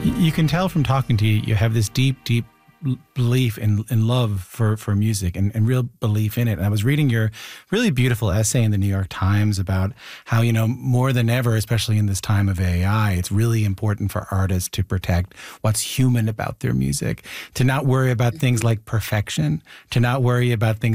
You can tell from talking to you, you have this deep, deep belief and love for music and real belief in it. And I was reading your really beautiful essay in the New York Times about how, more than ever, especially in this time of AI, it's really important for artists to protect what's human about their music, to not worry about things like perfection, to not worry about things